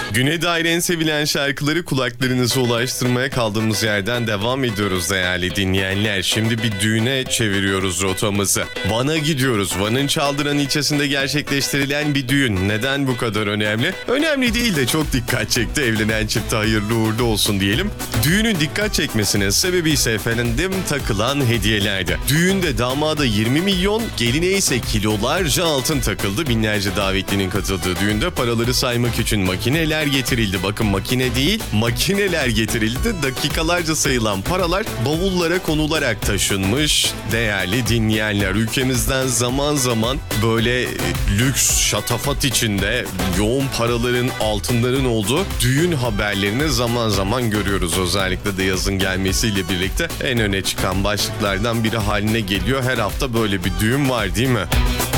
Güne dair en sevilen şarkıları kulaklarınıza ulaştırmaya kaldığımız yerden devam ediyoruz değerli dinleyenler. Şimdi bir düğüne çeviriyoruz rotamızı. Van'a gidiyoruz. Van'ın Çaldıran ilçesinde gerçekleştirilen bir düğün. Neden bu kadar önemli? Önemli değil de çok dikkat çekti. Evlenen çifte hayırlı uğurlu olsun diyelim. Düğünün dikkat çekmesinin sebebi ise efendim takılan hediyelerdi. Düğünde damada 20 milyon, geline ise kilolarca altın takıldı. Binlerce davetlinin katıldığı düğünde paraları saymak için makineler getirildi. Bakın makine değil, makineler getirildi. Dakikalarca sayılan paralar bavullara konularak taşınmış. Değerli dinleyenler, ülkemizden zaman zaman böyle lüks, şatafat içinde yoğun paraların, altınların olduğu düğün haberlerini zaman zaman görüyoruz. Özellikle de yazın gelmesiyle birlikte en öne çıkan başlıklardan biri haline geliyor. Her hafta böyle bir düğün var değil mi?